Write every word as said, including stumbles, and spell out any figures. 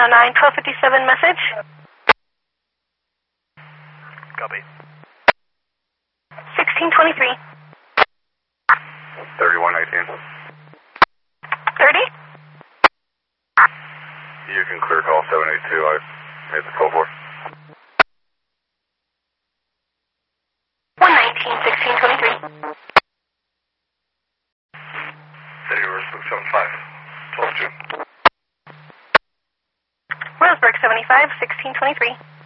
oh nine, twelve fifty-seven message. Copy. sixteen twenty-three. thirty-one eighteen. thirty? You can clear call seven eight two. I made the call for. one nineteen, sixteen twenty-three. City Roseburg seven five. twelve two. Roseburg seventy-five, sixteen twenty-three.